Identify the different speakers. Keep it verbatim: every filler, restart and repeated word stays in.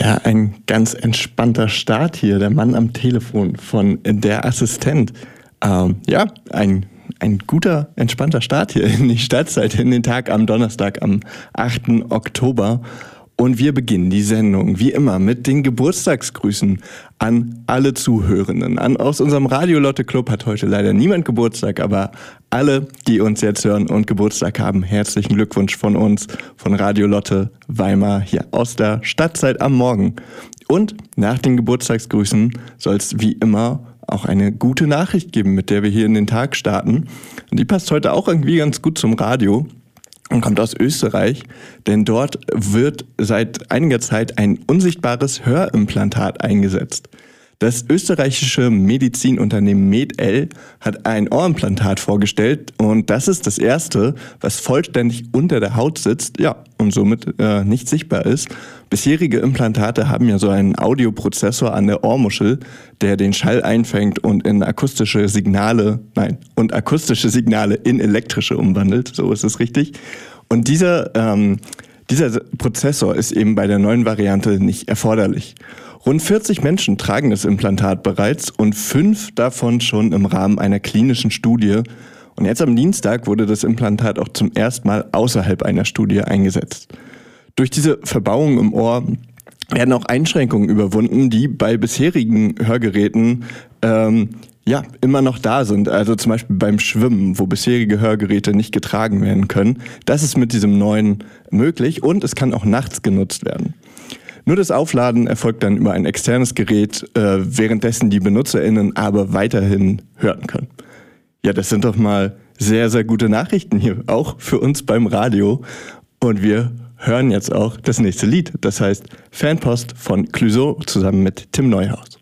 Speaker 1: Ja, ein ganz entspannter Start hier. Der Mann am Telefon von der Assistent. Ähm, ja, ein, ein guter, entspannter Start hier in die Stadtzeit, in den Tag am Donnerstag, am achten Oktober. Und wir beginnen die Sendung wie immer mit den Geburtstagsgrüßen an alle Zuhörenden. An, aus unserem Radio Lotte Club hat heute leider niemand Geburtstag, aber alle, die uns jetzt hören und Geburtstag haben, herzlichen Glückwunsch von uns, von Radio Lotte Weimar hier aus der Stadtzeit am Morgen. Und nach den Geburtstagsgrüßen soll es wie immer auch eine gute Nachricht geben, mit der wir hier in den Tag starten. Und die passt heute auch irgendwie ganz gut zum Radio. Und kommt aus Österreich, denn dort wird seit einiger Zeit ein unsichtbares Hörimplantat eingesetzt. Das österreichische Medizinunternehmen MedL hat ein Ohrimplantat vorgestellt und das ist das erste, was vollständig unter der Haut sitzt, ja, und somit äh, nicht sichtbar ist. Bisherige Implantate haben ja so einen Audioprozessor an der Ohrmuschel, der den Schall einfängt und in akustische Signale, nein, und akustische Signale in elektrische umwandelt, so ist es richtig. Und dieser, ähm, dieser Prozessor ist eben bei der neuen Variante nicht erforderlich. Rund vierzig Menschen tragen das Implantat bereits und fünf davon schon im Rahmen einer klinischen Studie. Und jetzt am Dienstag wurde das Implantat auch zum ersten Mal außerhalb einer Studie eingesetzt. Durch diese Verbauung im Ohr werden auch Einschränkungen überwunden, die bei bisherigen Hörgeräten ähm, ja immer noch da sind. Also zum Beispiel beim Schwimmen, wo bisherige Hörgeräte nicht getragen werden können. Das ist mit diesem neuen möglich und es kann auch nachts genutzt werden. Nur das Aufladen erfolgt dann über ein externes Gerät, äh, währenddessen die BenutzerInnen aber weiterhin hören können. Ja, das sind doch mal sehr, sehr gute Nachrichten hier, auch für uns beim Radio. Und wir hören jetzt auch das nächste Lied. Das heißt Fanpost von Clouseau zusammen mit Tim Neuhaus.